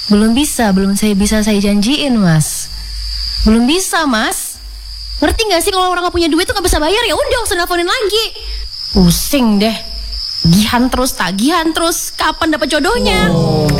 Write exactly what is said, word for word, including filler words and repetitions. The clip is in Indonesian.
Belum bisa, belum saya bisa saya janjiin, Mas. Belum bisa, Mas. Ngerti gak sih kalau orang gak punya duit tuh gak bisa bayar, ya udah usah nelfonin lagi. Pusing deh. Tagihan terus, tagihan terus. Kapan dapat jodohnya? Oh,